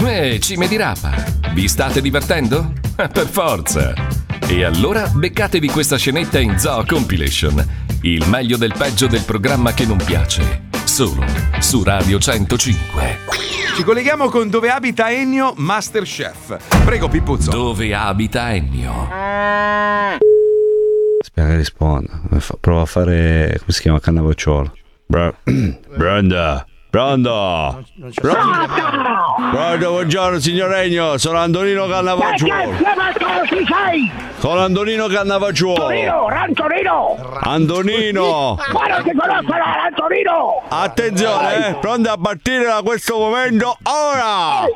Cime di rapa, vi state divertendo? Per forza! E allora beccatevi questa scenetta in Zoo Compilation, il meglio del peggio del programma che non piace, solo su Radio 105. Ci colleghiamo con Dove abita Ennio, Masterchef. Prego, Pippuzzo. Dove abita Ennio? Spera che risponda. Prova a fare, come si chiama, Cannavacciuolo. Branda. Pronto? Pronto, buongiorno signor Ennio, sono Antonino Cannavacciuolo. Chi sei? Sono Antonino Cannavacciuolo. Antonino! Ma non ti conosco Antonino! Attenzione, pronti a partire da questo momento ora!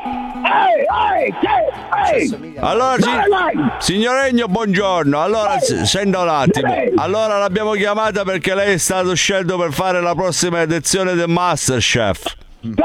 Allora, signor Ennio, buongiorno. Allora, senta un attimo. Allora, l'abbiamo chiamata perché lei è stato scelto per fare la prossima edizione del Masterchef. Ma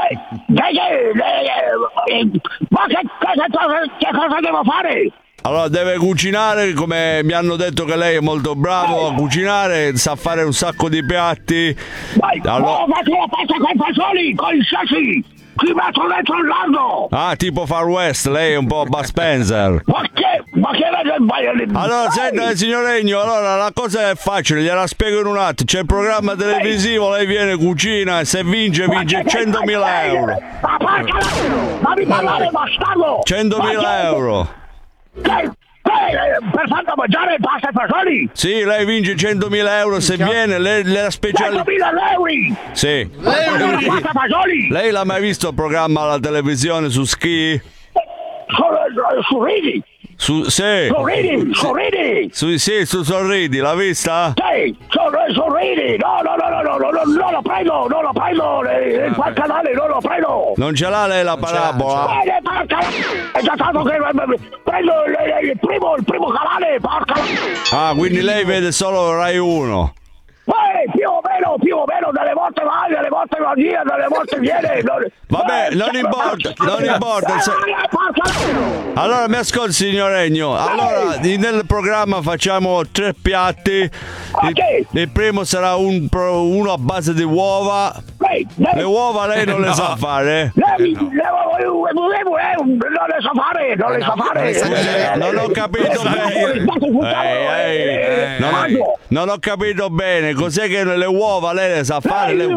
che cosa devo fare? Allora, deve cucinare, come mi hanno detto che lei è molto bravo a cucinare, sa fare un sacco di piatti. Allora... faccio la pasta con i fasoli, con i sassi! Qui metto dentro il lardo! Ah, tipo Far West, lei è un po' Bud Spencer. Ma che allora, senta, signor Ennio, allora la cosa è facile, gliela spiego in un attimo. C'è il programma televisivo, lei viene, cucina e se vince 100.000 euro. Ma porca la... Fammi parlare, bastardo! 100.000 euro. Per farlo mangiare pasta e fasoli? Sì, lei vince 100.000 euro se viene, la speciale... 100.000 euro! Sì. Pasta e fasoli? Lei l'ha mai visto il programma alla televisione su Ski? Su Ridi? Sì. Sorridi! Sì, su Sorridi, l'ha vista? Sì, sorridi! No, non lo prendo! Il canale non lo prendo! Non ce l'ha lei la parabola? È già stato che prendo il primo canale, porca! Ah, quindi lei vede solo Rai 1? Più o meno, delle volte vai, delle volte va via, delle volte viene. Vabbè, non importa. Allora mi ascolti, signor Ennio. Allora, nel programma facciamo 3 piatti. Il primo sarà uno a base di uova. Le uova lei non le sa fare? Non le sa fare. Non ho capito bene. Non ho capito bene. Cos'è che le uova lei le sa fare? Le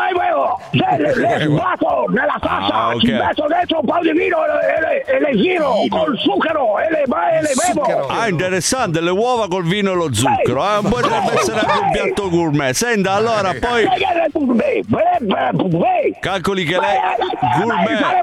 sbatto nella tazza, ci metto dentro un po' di vino e le giro col zucchero e le bevo. Ah, interessante, le uova col vino e lo zucchero. Potrebbe essere anche un piatto gourmet. Senta, allora poi calcoli che lei gourmet.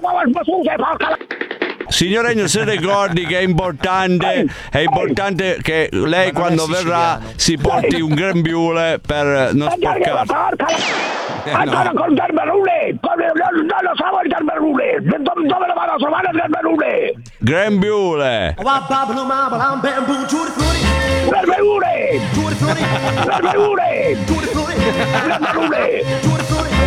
Signor Ennio, se ricordi che è importante che lei quando verrà si porti un grembiule per non sporcare. Ancora col gerberule! Non lo so il gerberule! Dove lo vado a trovare il gerberule? Grembiule! Gerberule!